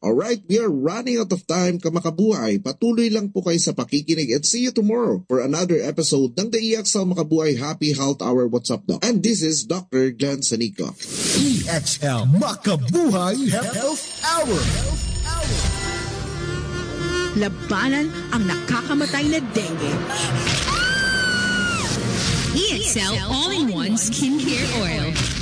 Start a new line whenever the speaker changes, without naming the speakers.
Alright, we are running out of time, kamakabuhay. Patuloy lang po kayo sa pakikinig and see you tomorrow for another episode ng The EXL Makabuhay Happy Health Hour. What's up, Doc? And this is Dr. Glenn Sanico.
EXL Makabuhay Health Hour.
Labanan ang nakakamatay na dengue.
EXL All-in-One Skincare Oil.